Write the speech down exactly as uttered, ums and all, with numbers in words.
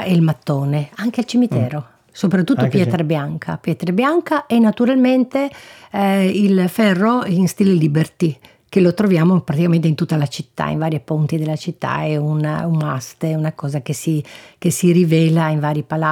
e il mattone, anche al cimitero. Mm. Soprattutto Anche pietra se... bianca, pietra bianca e naturalmente eh, il ferro in stile Liberty, che lo troviamo praticamente in tutta la città, in vari punti della città, è un, un must, è una cosa che si, che si rivela in vari palazzi.